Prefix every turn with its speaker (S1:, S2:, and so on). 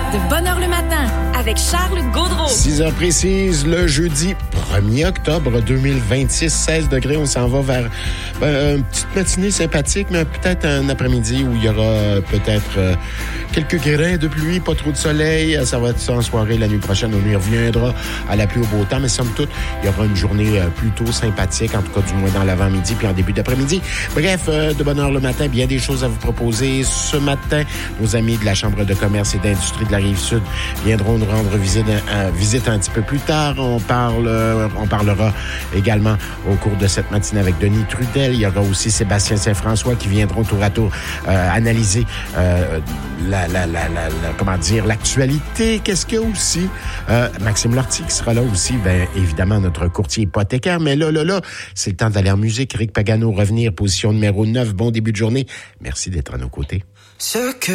S1: de Bonheur le matin avec Charles Gaudreau.
S2: 6h précise, le jeudi 1er octobre 2026, 16 degrés. On s'en va vers une petite matinée sympathique, mais peut-être un après-midi où il y aura peut-être quelques grains de pluie, pas trop de soleil. Ça va être ça en soirée. La nuit prochaine, on y reviendra à la pluie au beau temps. Mais somme toute, il y aura une journée plutôt sympathique, en tout cas du moins dans l'avant-midi puis en début d'après-midi. Bref, de Bonheur le matin, bien des choses à vous proposer. Ce matin, nos amis de la Chambre de commerce et d'industrie de la Rive-Sud viendront nous rendre visite un petit peu plus tard. On parlera également au cours de cette matinée avec Denis Trudel. Il y aura aussi Sébastien Saint-François qui viendront tour à tour analyser l'actualité. Qu'est-ce qu'il y a aussi? Maxime Lortie qui sera là aussi, bien évidemment notre courtier hypothécaire. Mais là, c'est le temps d'aller en musique. Rick Pagano revenir, position numéro 9. Bon début de journée. Merci d'être à nos côtés.